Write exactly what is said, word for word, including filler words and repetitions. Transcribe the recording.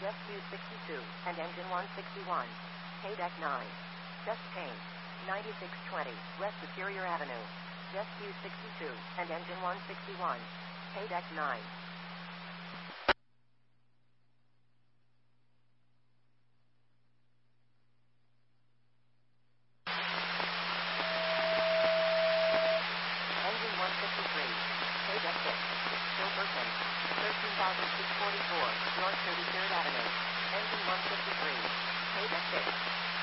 Just Q sixty-two, and engine one sixty-one. K-Deck nine. Just change. ninety-six twenty, West Superior Avenue. Just Q sixty-two, and engine one sixty-one. K-Deck nine. Engine one fifty-three. K-Deck six. Silverton. thirteen thousand six hundred forty-four, North thirty-third Avenue. Engine one fifty-three. K-Deck six.